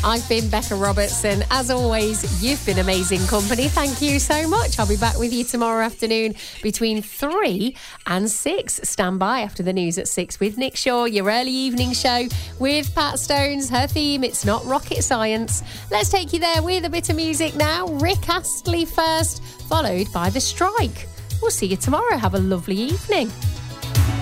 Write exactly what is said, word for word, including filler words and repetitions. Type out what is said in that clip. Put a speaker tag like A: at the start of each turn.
A: I've been Becca Robertson. As always, you've been amazing company. Thank you so much. I'll be back with you tomorrow afternoon between three and six. Stand by after the news at six with Nick Shaw, your early evening show with Pat Stones. Her theme, It's Not Rocket Science. Let's take you there with a bit of music now. Rick Astley first, followed by The Strike. We'll see you tomorrow. Have a lovely evening.